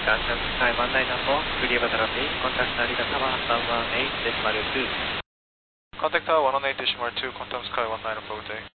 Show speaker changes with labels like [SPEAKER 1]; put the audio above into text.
[SPEAKER 1] Quantum Sky 194, clear traffic, contact Narita Tower 118.2.
[SPEAKER 2] Contact Tower 118.2, Quantum Sky 194, good day.